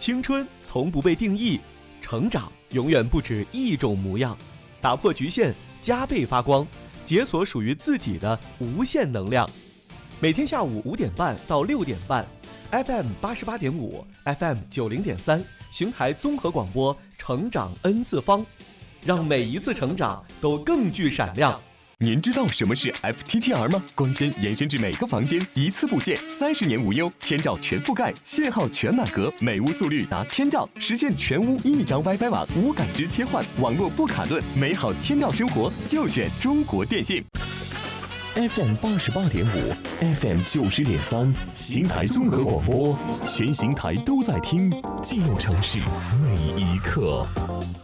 青春从不被定义，成长永远不止一种模样。打破局限，加倍发光，解锁属于自己的无限能量。每天下午5点半到6点半 ，FM 88.5 ，FM 90.3，邢台综合广播，成长 N 次方，让每一次成长都更具闪亮。 您知道什么是 FTTR 吗？光纤延伸至每个房间，一次布线，30年无忧，1000兆全覆盖，信号全满格，每屋速率达1000兆，实现全屋1张 WiFi 网，无感知切换，网络不卡顿，美好1000兆生活就选中国电信。 FM 88.5 ，FM 90.3，邢台综合广播，全邢台都在听，记录城市每一刻。